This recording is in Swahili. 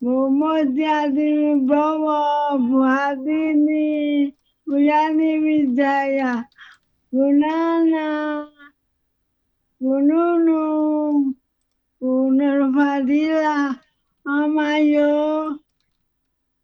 Mumotiadini Brahma Bhadini Pujani Vidya Gunana Gununu Gunarfadila Amayo